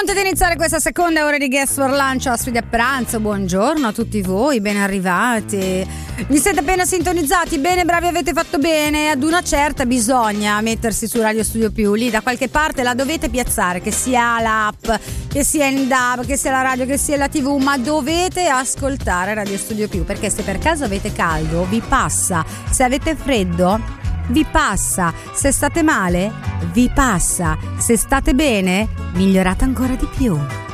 Pronti ad iniziare questa seconda ora di Guest for Lunch, ospiti a pranzo. Buongiorno a tutti voi, ben arrivati. Vi siete appena sintonizzati? Bene, bravi, avete fatto bene. Ad una certa bisogna mettersi su Radio Studio Più, lì da qualche parte la dovete piazzare, che sia l'app, che sia in DAB, che sia la radio, che sia la TV, ma dovete ascoltare Radio Studio Più, perché se per caso avete caldo vi passa, se avete freddo vi passa, se state male vi passa, se state bene migliorate ancora di più.